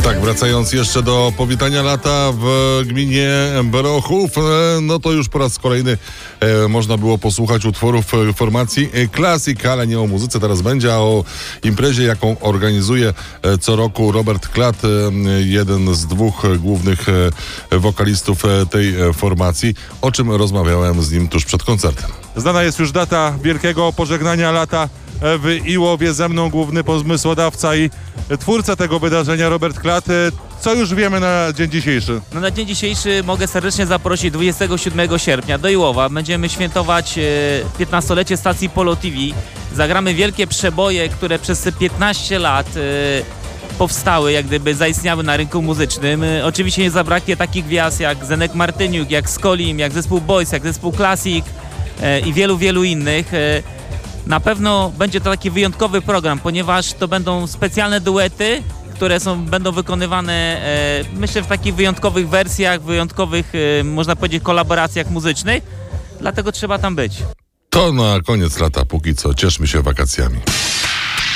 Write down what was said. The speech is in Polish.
Tak, wracając jeszcze do powitania lata w gminie Berochów, no to już po raz kolejny można było posłuchać utworów formacji Classic, ale nie o muzyce teraz będzie, a o imprezie, jaką organizuje co roku Robert Klatt, jeden z dwóch głównych wokalistów tej formacji, o czym rozmawiałem z nim tuż przed koncertem. Znana jest już data wielkiego pożegnania lata w Iłowie. Ze mną główny pomysłodawca i twórca tego wydarzenia, Robert Klatt. Co już wiemy na dzień dzisiejszy? No na dzień dzisiejszy mogę serdecznie zaprosić 27 sierpnia do Iłowa. Będziemy świętować 15-lecie stacji Polo TV. Zagramy wielkie przeboje, które przez 15 lat powstały, jak gdyby zaistniały na rynku muzycznym. Oczywiście nie zabraknie takich gwiazd jak Zenek Martyniuk, jak Skolim, jak zespół Boys, jak zespół Classic i wielu innych. Na pewno będzie to taki wyjątkowy program, ponieważ to będą specjalne duety, które będą wykonywane, myślę, w takich wyjątkowych wersjach, wyjątkowych, można powiedzieć, kolaboracjach muzycznych. Dlatego trzeba tam być. To na koniec lata, póki co cieszmy się wakacjami.